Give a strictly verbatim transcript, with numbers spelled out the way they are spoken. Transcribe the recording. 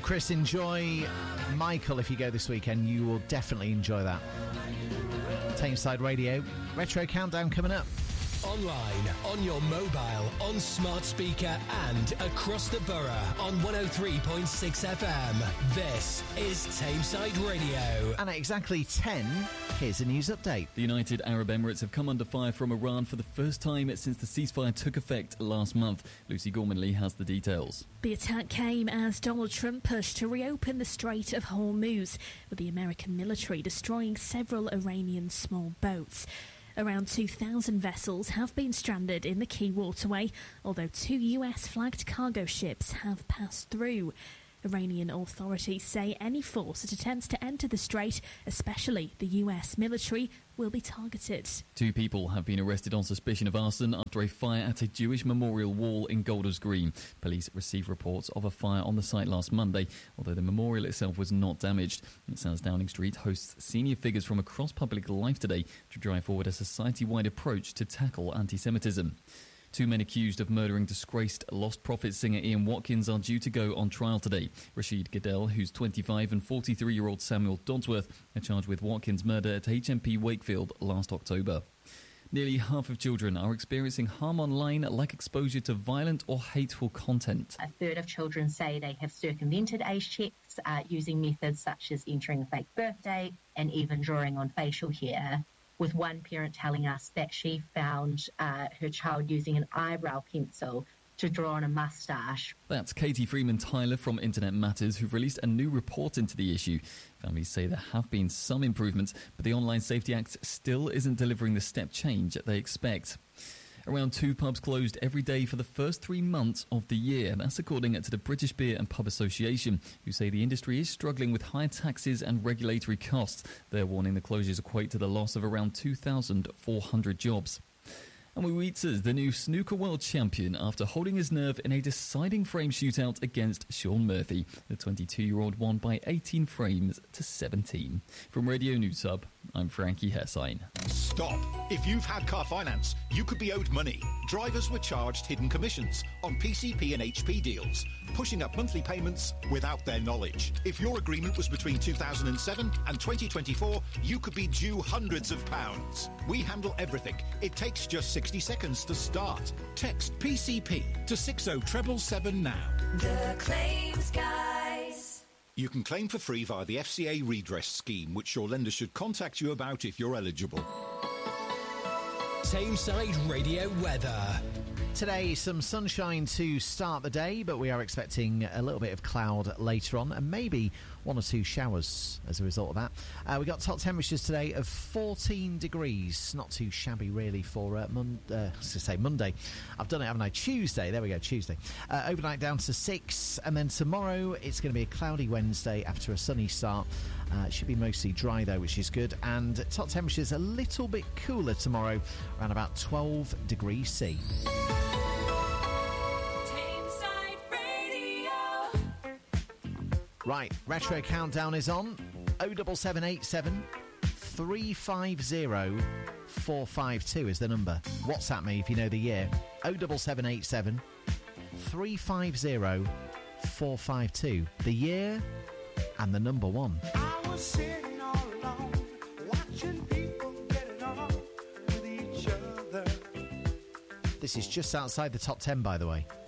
Chris, enjoy Michael if you go this weekend. You will definitely enjoy that. Tameside Radio, Retro Countdown coming up. Online, on your mobile, on smart speaker and across the borough on one oh three point six F M. This is Tameside Radio. And at exactly ten, here's a news update. The United Arab Emirates have come under fire from Iran for the first time since the ceasefire took effect last month. Lucy Gormanley has the details. The attack came as Donald Trump pushed to reopen the Strait of Hormuz, with the American military destroying several Iranian small boats. Around two thousand vessels have been stranded in the key waterway, although two U S-flagged cargo ships have passed through. Iranian authorities say any force that attempts to enter the strait, especially the U S military, will be targeted. Two people have been arrested on suspicion of arson after a fire at a Jewish memorial wall in Golders Green. Police received reports of a fire on the site last Monday, although the memorial itself was not damaged. It says Downing Street hosts senior figures from across public life today to drive forward a society-wide approach to tackle anti-Semitism. Two men accused of murdering disgraced Lost Prophets singer Ian Watkins are due to go on trial today. Rashid Goodell, who's twenty-five, and forty-three-year-old Samuel Dodsworth are charged with Watkins' murder at H M P Wakefield last October. Nearly half of children are experiencing harm online, like exposure to violent or hateful content. A third of children say they have circumvented age checks uh, using methods such as entering a fake birthday and even drawing on facial hair, with one parent telling us that she found uh, her child using an eyebrow pencil to draw on a moustache. That's Katie Freeman-Tyler from Internet Matters, who've released a new report into the issue. Families say there have been some improvements, but the Online Safety Act still isn't delivering the step change they expect. Around two pubs closed every day for the first three months of the year. That's according to the British Beer and Pub Association, who say the industry is struggling with higher taxes and regulatory costs. They're warning the closures equate to the loss of around two thousand four hundred jobs. And Wawitsa's the new snooker world champion after holding his nerve in a deciding frame shootout against Sean Murphy. The twenty-two-year-old won by eighteen frames to seventeen. From Radio News Hub, I'm Frankie Hessine. Stop! If you've had car finance, you could be owed money. Drivers were charged hidden commissions on P C P and H P deals, pushing up monthly payments without their knowledge. If your agreement was between two thousand seven and twenty twenty-four, you could be due hundreds of pounds. We handle everything. It takes just sixty seconds to start. Text P C P to six oh seven seven now. The Claims Guys. You can claim for free via the F C A redress scheme, which your lender should contact you about if you're eligible. Tameside Radio weather. Today, some sunshine to start the day, but we are expecting a little bit of cloud later on and maybe one or two showers as a result of that. Uh, we got top temperatures today of fourteen degrees. Not too shabby, really, for uh, Mon- uh, I was to say Monday. I've done it, haven't I? Tuesday. There we go, Tuesday. Uh, overnight down to six, and then tomorrow it's going to be a cloudy Wednesday after a sunny start. Uh, it should be mostly dry, though, which is good. And top temperatures a little bit cooler tomorrow, around about twelve degrees C. Right, Retro Countdown is on. oh seven seven eight seven, three five oh, four five two is the number. WhatsApp me if you know the year. oh seven seven eight seven, three five oh, four five two. The year and the number one. I was sitting all alone, watching people getting on with each other. This is just outside the top ten, by the way.